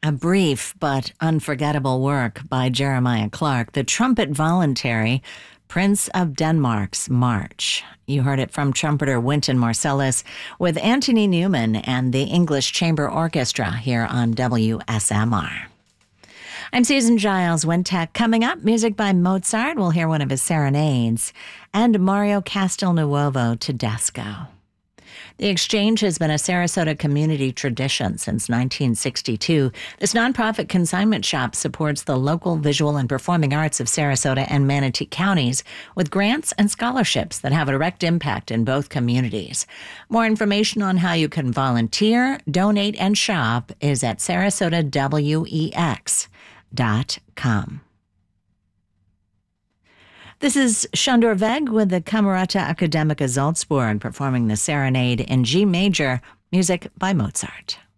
A brief but unforgettable work by Jeremiah Clark, the trumpet voluntary, Prince of Denmark's March. You heard it from trumpeter Wynton Marsalis with Anthony Newman and the English Chamber Orchestra here on WSMR. I'm Susan Giles, Wintech. Coming up, music by Mozart. We'll hear one of his serenades. And Mario Castelnuovo Tedesco. The Exchange has been a Sarasota community tradition since 1962. This nonprofit consignment shop supports the local visual and performing arts of Sarasota and Manatee counties with grants and scholarships that have a direct impact in both communities. More information on how you can volunteer, donate, and shop is at sarasotawex.com. This is Shandor Weg with the Camerata Academica Salzburg performing the Serenade in G major, music by Mozart.